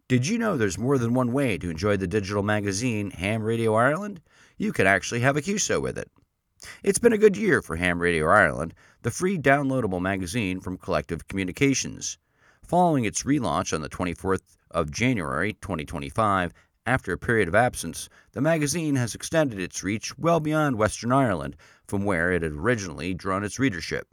Did you know there's more than one way to enjoy the digital magazine Ham Radio Ireland? You can actually have a QSO with it. It's been a good year for Ham Radio Ireland, the free downloadable magazine from Collective Communications. Following its relaunch on the 24th of January 2025, after a period of absence, the magazine has extended its reach well beyond Western Ireland from where it had originally drawn its readership.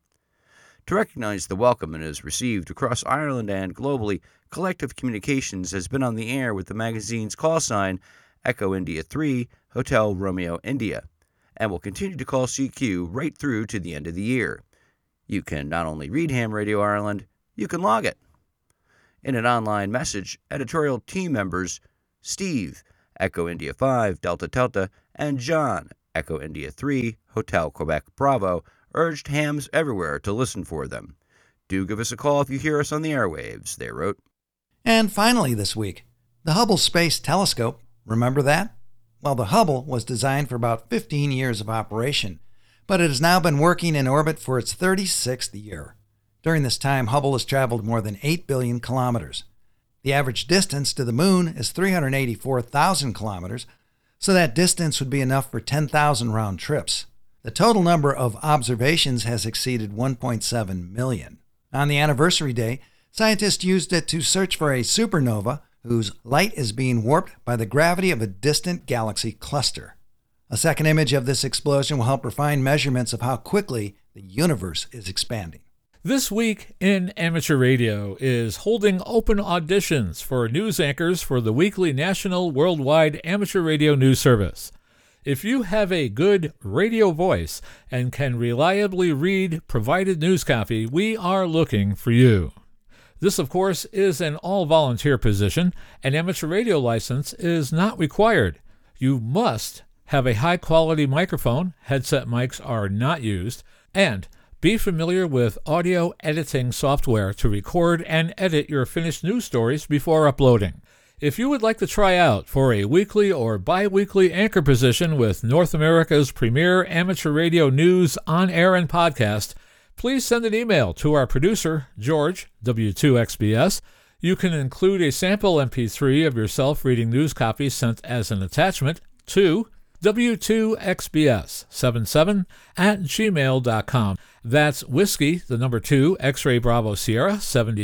To recognize the welcome it has received across Ireland and globally, Collective Communications has been on the air with the magazine's call sign Echo India 3, Hotel Romeo India, and will continue to call CQ right through to the end of the year. You can not only read Ham Radio Ireland, you can log it. In an online message, editorial team members Steve, Echo India 5, Delta Delta, and John, Echo India 3, Hotel Quebec Bravo, urged hams everywhere to listen for them. Do give us a call if you hear us on the airwaves, they wrote. And finally this week, the Hubble Space Telescope. Remember that? Well, the Hubble was designed for about 15 years of operation, but it has now been working in orbit for its 36th year. During this time, Hubble has traveled more than 8 billion kilometers. The average distance to the moon is 384,000 kilometers, so that distance would be enough for 10,000 round trips. The total number of observations has exceeded 1.7 million. On the anniversary day, scientists used it to search for a supernova whose light is being warped by the gravity of a distant galaxy cluster. A second image of this explosion will help refine measurements of how quickly the universe is expanding. This Week in Amateur Radio is holding open auditions for news anchors for the weekly national worldwide amateur radio news service. If you have a good radio voice and can reliably read provided news copy, we are looking for you. This, of course, is an all-volunteer position. An amateur radio license is not required. You must have a high-quality microphone, headset mics are not used, and be familiar with audio editing software to record and edit your finished news stories before uploading. If you would like to try out for a weekly or bi-weekly anchor position with North America's premier amateur radio news on air and podcast, please send an email to our producer, George, W2XBS. You can include a sample MP3 of yourself reading news copy sent as an attachment to W2XBS77@gmail.com. That's whiskey, the number 2, X-ray Bravo Sierra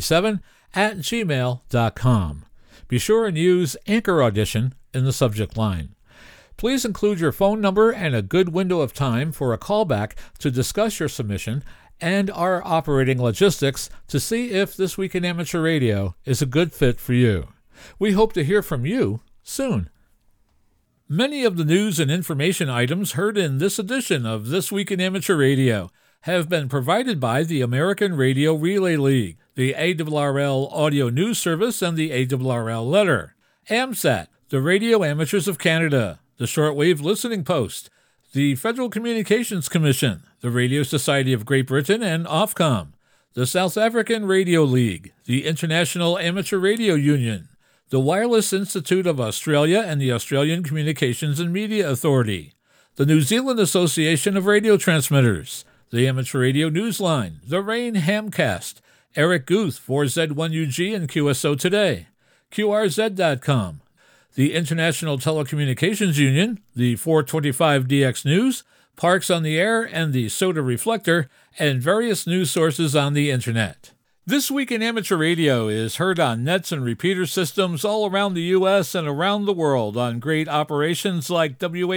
77@gmail.com. Be sure and use Anchor Audition in the subject line. Please include your phone number and a good window of time for a callback to discuss your submission and our operating logistics to see if This Week in Amateur Radio is a good fit for you. We hope to hear from you soon. Many of the news and information items heard in this edition of This Week in Amateur Radio have been provided by the American Radio Relay League, the ARRL Audio News Service, and the ARRL Letter, AMSAT, the Radio Amateurs of Canada, the Shortwave Listening Post, the Federal Communications Commission, the Radio Society of Great Britain, and Ofcom, the South African Radio League, the International Amateur Radio Union, the Wireless Institute of Australia and the Australian Communications and Media Authority, the New Zealand Association of Radio Transmitters, the Amateur Radio Newsline, the Rain Hamcast, Eric Guth, 4Z1UG and QSO Today, QRZ.com, the International Telecommunications Union, the 425DX News, Parks on the Air, and the Soda Reflector, and various news sources on the Internet. This Week in Amateur Radio is heard on nets and repeater systems all around the U.S. and around the world on great operations like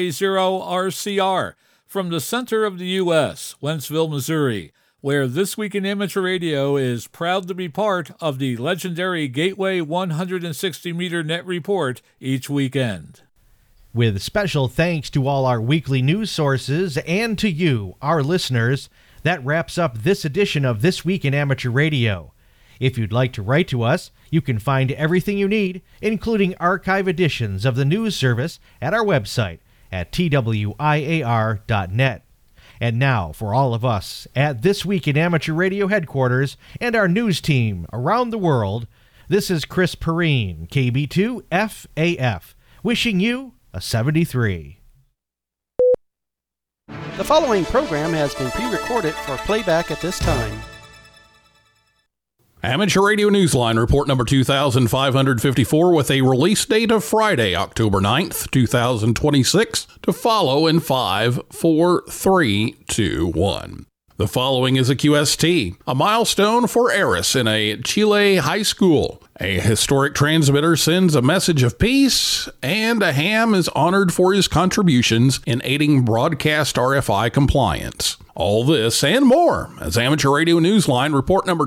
WA0RCR from the center of the U.S., Wentzville, Missouri, where This Week in Amateur Radio is proud to be part of the legendary Gateway 160-meter net report each weekend. With special thanks to all our weekly news sources and to you, our listeners, that wraps up this edition of This Week in Amateur Radio. If you'd like to write to us, you can find everything you need, including archive editions of the news service, at our website at twiar.net. And now, for all of us at This Week in Amateur Radio headquarters and our news team around the world, this is Chris Perrine, KB2FAF, wishing you a 73. The following program has been pre-recorded for playback at this time. Amateur Radio Newsline report number 2554 with a release date of Friday, October 9th, 2026, to follow in 5, 4, 3, 2, 1. The following is a QST, a milestone for ARIS in a Chile high school. A historic transmitter sends a message of peace, and a ham is honored for his contributions in aiding broadcast RFI compliance. All this and more as Amateur Radio Newsline report number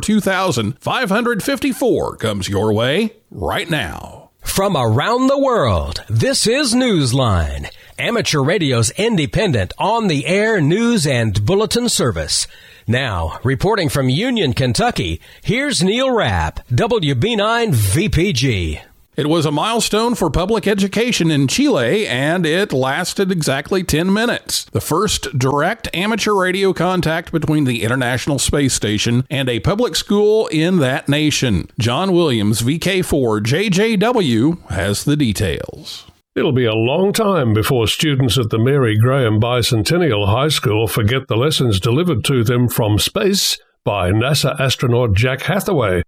2554 comes your way right now. From around the world, this is Newsline, Amateur Radio's independent on-the-air news and bulletin service. Now, reporting from Union, Kentucky, here's Neil Rapp, WB9 VPG. It was a milestone for public education in Chile, and it lasted exactly 10 minutes. The first direct amateur radio contact between the International Space Station and a public school in that nation. John Williams, VK4JJW, has the details. It'll be a long time before students at the Mary Graham Bicentennial High School forget the lessons delivered to them from space by NASA astronaut Jack Hathaway,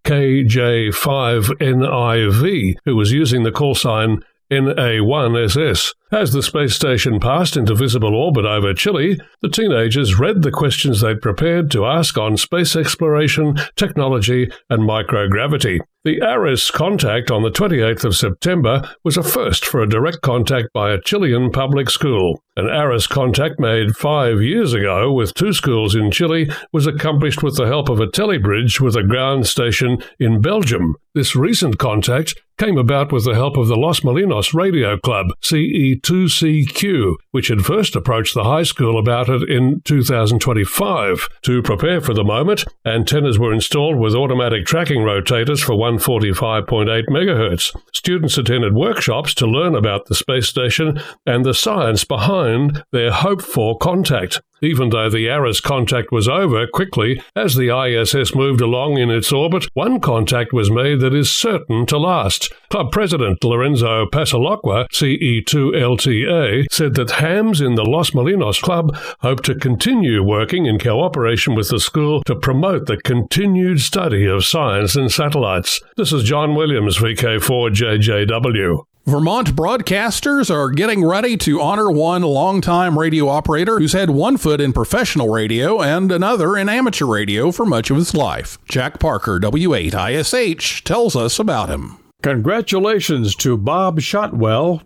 KJ5NIV, who was using the call sign NA1SS. As the space station passed into visible orbit over Chile, the teenagers read the questions they'd prepared to ask on space exploration, technology, and microgravity. The ARIS contact on the 28th of September was a first for a direct contact by a Chilean public school. An ARIS contact made 5 years ago with 2 schools in Chile was accomplished with the help of a telebridge with a ground station in Belgium. This recent contact came about with the help of the Los Molinos Radio Club, CE2CQ, which had first approached the high school about it in 2025. To prepare for the moment, antennas were installed with automatic tracking rotators for 145.8 MHz. Students attended workshops to learn about the space station and the science behind their hoped-for contact. Even though the ARIS contact was over quickly, as the ISS moved along in its orbit, one contact was made that is certain to last. Club President Lorenzo Pasalacqua, CE2LTA, said that hams in the Los Molinos Club hope to continue working in cooperation with the school to promote the continued study of science and satellites. This is John Williams, VK4JJW. Vermont broadcasters are getting ready to honor one longtime radio operator who's had one foot in professional radio and another in amateur radio for much of his life. Jack Parker, W8ISH, tells us about him. Congratulations to Bob Shotwell,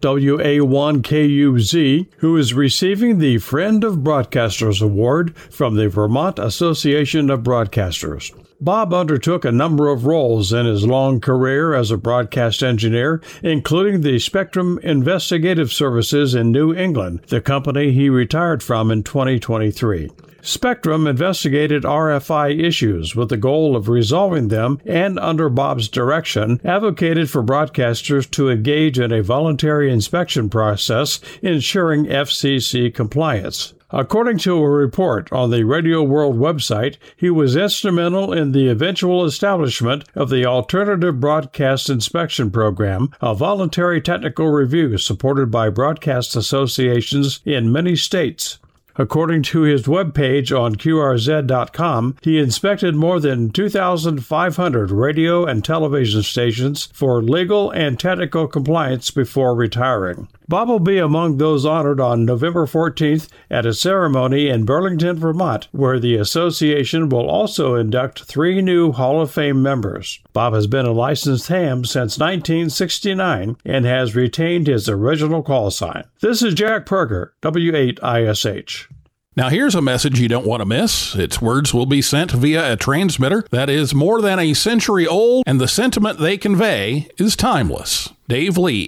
WA1KUZ, who is receiving the Friend of Broadcasters Award from the Vermont Association of Broadcasters. Bob undertook a number of roles in his long career as a broadcast engineer, including the Spectrum Investigative Services in New England, the company he retired from in 2023. Spectrum investigated RFI issues with the goal of resolving them and, under Bob's direction, advocated for broadcasters to engage in a voluntary inspection process, ensuring FCC compliance. According to a report on the Radio World website, he was instrumental in the eventual establishment of the Alternative Broadcast Inspection Program, a voluntary technical review supported by broadcast associations in many states. According to his webpage on QRZ.com, he inspected more than 2,500 radio and television stations for legal and technical compliance before retiring. Bob will be among those honored on November 14th at a ceremony in Burlington, Vermont, where the association will also induct 3 new Hall of Fame members. Bob has been a licensed ham since 1969 and has retained his original call sign. This is Jack Parker, W8ISH. Now here's a message you don't want to miss. Its words will be sent via a transmitter that is more than a century old, and the sentiment they convey is timeless. Dave Lee,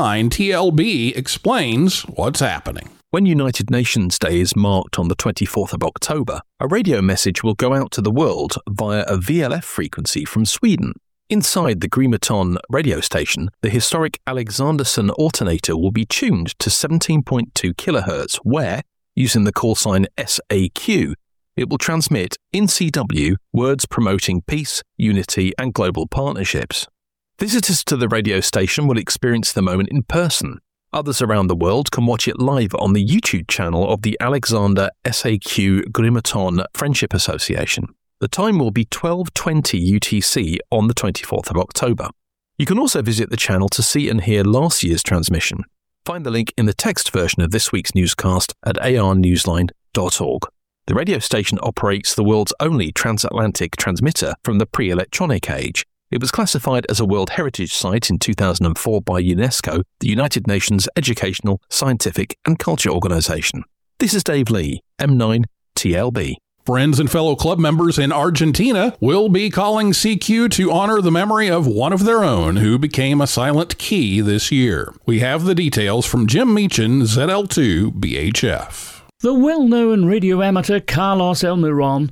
M9TLB, explains what's happening. When United Nations Day is marked on the 24th of October, a radio message will go out to the world via a VLF frequency from Sweden. Inside the Grimeton radio station, the historic Alexanderson alternator will be tuned to 17.2 kHz, where, using the call sign SAQ, it will transmit in CW words promoting peace, unity, and global partnerships. Visitors to the radio station will experience the moment in person. Others around the world can watch it live on the YouTube channel of the Alexander SAQ Grimeton Friendship Association. The time will be 12:20 UTC on the 24th of October. You can also visit the channel to see and hear last year's transmission. Find the link in the text version of this week's newscast at arnewsline.org. The radio station operates the world's only transatlantic transmitter from the pre-electronic age. It was classified as a World Heritage Site in 2004 by UNESCO, the United Nations Educational, Scientific and Culture Organization. This is Dave Lee, M9TLB. Friends and fellow club members in Argentina will be calling CQ to honor the memory of one of their own who became a silent key this year. We have the details from Jim Meechan, ZL2 BHF. The well-known radio amateur Carlos Almiron,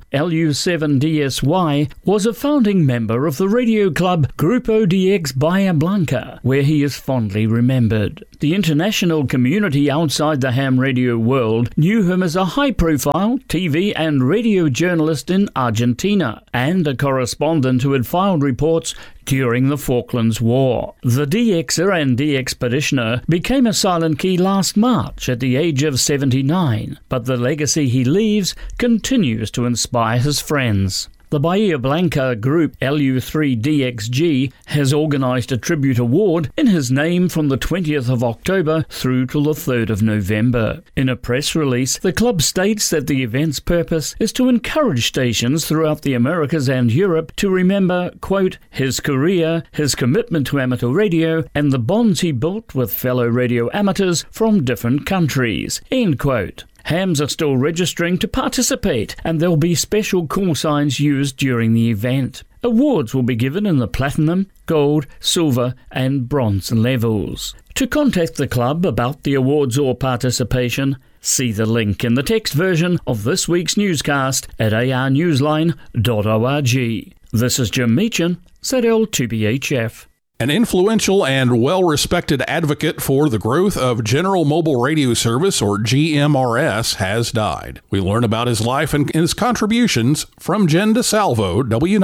LU7DSY, was a founding member of the radio club Grupo DX Bahia Blanca, where he is fondly remembered. The international community outside the ham radio world knew him as a high-profile TV and radio journalist in Argentina, and a correspondent who had filed reports during the Falklands War. The DXer and DXpeditioner became a silent key last March at the age of 79, but the legacy he leaves continues to inspire his friends. The Bahia Blanca group LU3DXG has organised a tribute award in his name from the 20th of October through to the 3rd of November. In a press release, the club states that the event's purpose is to encourage stations throughout the Americas and Europe to remember, quote, his career, his commitment to amateur radio, and the bonds he built with fellow radio amateurs from different countries, end quote. Hams are still registering to participate, and there will be special call signs used during the event. Awards will be given in the platinum, gold, silver and bronze levels. To contact the club about the awards or participation, see the link in the text version of this week's newscast at arnewsline.org. This is Jim Meechan, ZL2BHF. An influential and well-respected advocate for the growth of General Mobile Radio Service, or GMRS, has died. We learn about his life and his contributions from Jen DeSalvo,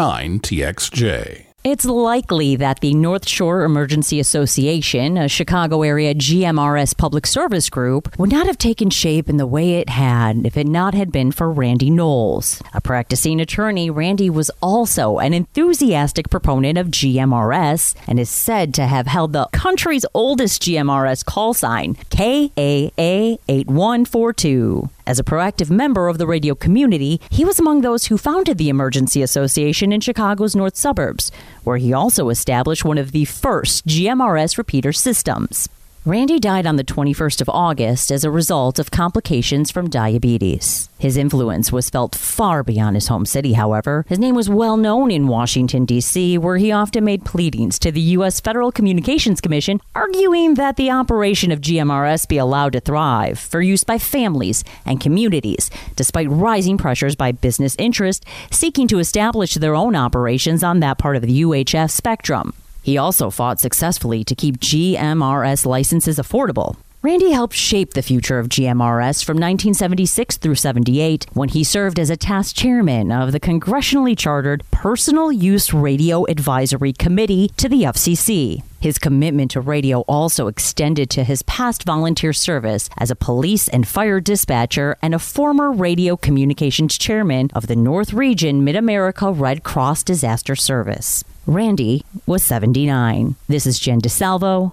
W9TXJ. It's likely that the North Shore Emergency Association, a Chicago area GMRS public service group, would not have taken shape in the way it had if it not had been for Randy Knowles. A practicing attorney, Randy was also an enthusiastic proponent of GMRS and is said to have held the country's oldest GMRS call sign, KAA 8142. As a proactive member of the radio community, he was among those who founded the Emergency Association in Chicago's north suburbs, where he also established one of the first GMRS repeater systems. Randy died on the 21st of August as a result of complications from diabetes. His influence was felt far beyond his home city, however. His name was well known in Washington, D.C., where he often made pleadings to the U.S. Federal Communications Commission, arguing that the operation of GMRS be allowed to thrive for use by families and communities, despite rising pressures by business interests seeking to establish their own operations on that part of the UHF spectrum. He also fought successfully to keep GMRS licenses affordable. Randy helped shape the future of GMRS from 1976 through 78, when he served as a task chairman of the congressionally chartered Personal Use Radio Advisory Committee to the FCC. His commitment to radio also extended to his past volunteer service as a police and fire dispatcher and a former radio communications chairman of the North Region Mid-America Red Cross Disaster Service. Randy was 79. This is Jen DeSalvo,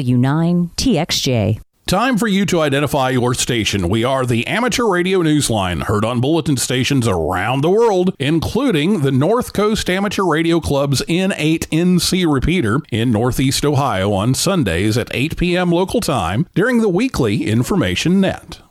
W9TXJ. Time for you to identify your station. We are the Amateur Radio Newsline, heard on bulletin stations around the world, including the North Coast Amateur Radio Club's N8NC repeater in Northeast Ohio on Sundays at 8 p.m. local time during the weekly Information Net.